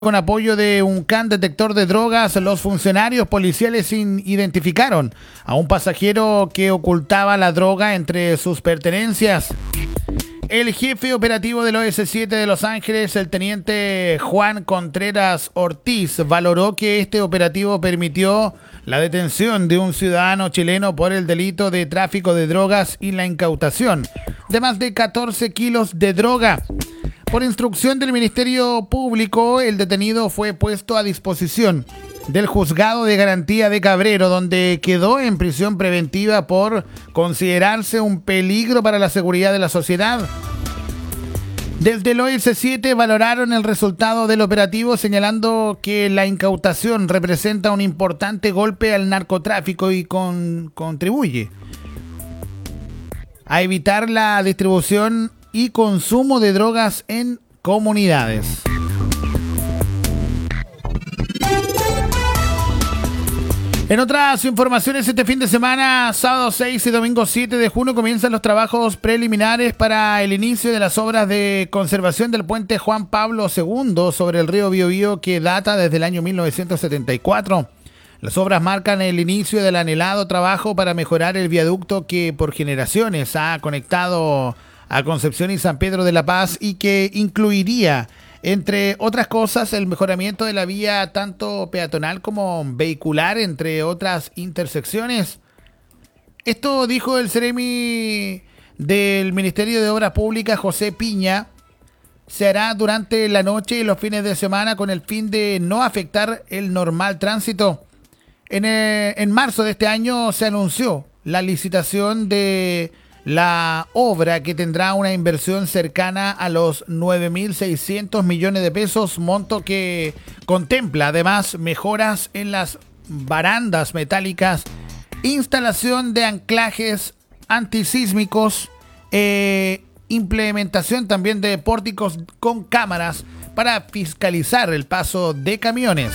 Con apoyo de un can detector de drogas, los funcionarios policiales identificaron a un pasajero que ocultaba la droga entre sus pertenencias. El jefe operativo del OS7 de Los Ángeles, el teniente Juan Contreras Ortiz, valoró que este operativo permitió la detención de un ciudadano chileno por el delito de tráfico de drogas y la incautación de más de 14 kilos de droga. Por instrucción del Ministerio Público, el detenido fue puesto a disposición del Juzgado de Garantía de Cabrero, donde quedó en prisión preventiva por considerarse un peligro para la seguridad de la sociedad. Desde el OS7 valoraron el resultado del operativo, señalando que la incautación representa un importante golpe al narcotráfico y contribuye a evitar la distribución y consumo de drogas en comunidades. En otras informaciones, este fin de semana, sábado 6 y domingo 7 de junio, comienzan los trabajos preliminares para el inicio de las obras de conservación del puente Juan Pablo II sobre el río Biobío, que data desde el año 1974. Las obras marcan el inicio del anhelado trabajo para mejorar el viaducto que por generaciones ha conectado a Concepción y San Pedro de la Paz y que incluiría, entre otras cosas, el mejoramiento de la vía tanto peatonal como vehicular, entre otras intersecciones. Esto dijo el seremi del Ministerio de Obras Públicas, José Piña. Se hará durante la noche y los fines de semana con el fin de no afectar el normal tránsito. En marzo de este año se anunció la licitación de la obra, que tendrá una inversión cercana a los 9.600 millones de pesos, monto que contempla además mejoras en las barandas metálicas, instalación de anclajes antisísmicos, implementación también de pórticos con cámaras para fiscalizar el paso de camiones.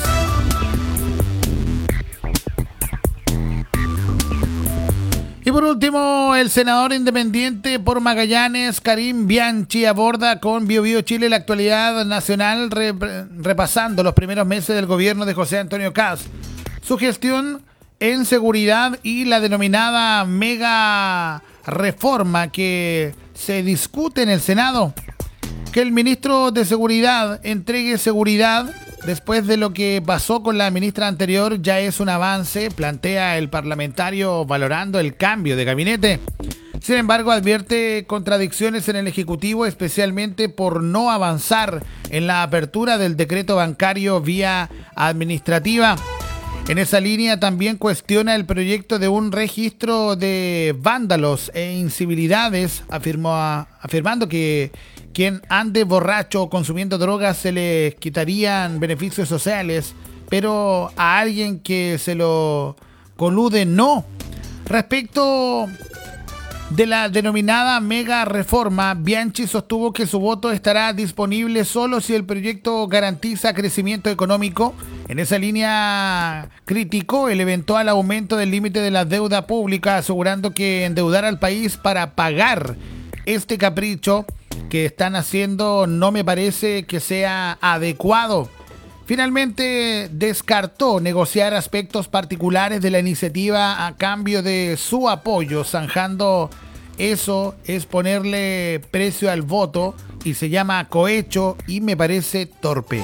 Y por último, el senador independiente por Magallanes, Karim Bianchi, aborda con Biobío Chile la actualidad nacional, repasando los primeros meses del gobierno de José Antonio Kast, su gestión en seguridad y la denominada mega reforma que se discute en el Senado. Que el ministro de Seguridad entregue seguridad después de lo que pasó con la ministra anterior ya es un avance, plantea el parlamentario valorando el cambio de gabinete. Sin embargo, advierte contradicciones en el Ejecutivo, especialmente por no avanzar en la apertura del decreto bancario vía administrativa. En esa línea también cuestiona el proyecto de un registro de vándalos e incivilidades, afirmando que quien ande borracho o consumiendo drogas se le quitarían beneficios sociales, pero a alguien que se lo colude no. Respecto de la denominada mega reforma, Bianchi sostuvo que su voto estará disponible solo si el proyecto garantiza crecimiento económico. En esa línea criticó el eventual aumento del límite de la deuda pública, asegurando que endeudar al país para pagar este capricho que están haciendo no me parece que sea adecuado. Finalmente descartó negociar aspectos particulares de la iniciativa a cambio de su apoyo, zanjando eso es ponerle precio al voto y se llama cohecho y me parece torpe.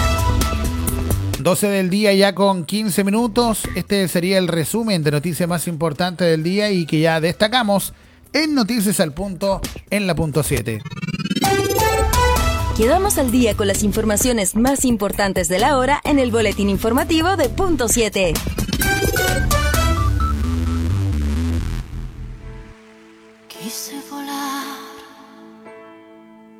12 del día ya con 15 minutos. Este sería el resumen de noticias más importantes del día y que ya destacamos en Noticias al Punto en la punto 7. Quedamos al día con las informaciones más importantes de la hora en el boletín informativo de punto 7.